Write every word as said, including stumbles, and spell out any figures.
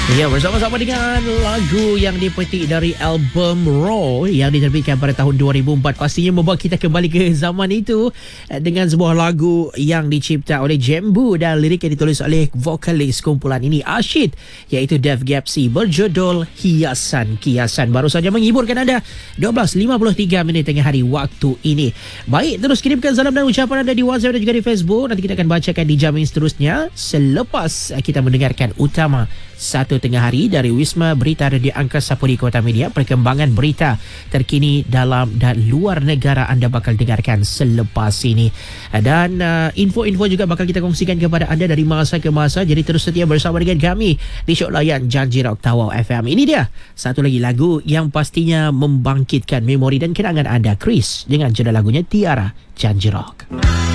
Ya, bersama-sama dengan lagu yang dipetik dari album Raw yang diterbitkan pada tahun dua ribu empat. Pastinya membawa kita kembali ke zaman itu dengan sebuah lagu yang dicipta oleh Jambu dan lirik yang ditulis oleh vokalis kumpulan ini Ashid, iaitu Def Gapsi, berjudul Hiasan Kiasan. Baru saja menghiburkan anda dua belas lima puluh tiga minit tengah hari waktu ini. Baik, terus kirimkan salam dan ucapan anda di WhatsApp dan juga di Facebook. Nanti kita akan bacakan di jam yang seterusnya selepas kita mendengarkan utama satu tengah hari dari Wisma Berita Radio Angkasa Puri Kota Media. Perkembangan berita terkini dalam dan luar negara anda bakal dengarkan selepas ini. Dan uh, info-info juga bakal kita kongsikan kepada anda dari masa ke masa. Jadi terus setia bersama dengan kami di show layan Janji Rock Tawau F M. Ini dia satu lagi lagu yang pastinya membangkitkan memori dan kenangan anda. Chris dengan judul lagunya Tiara, Janji Rock.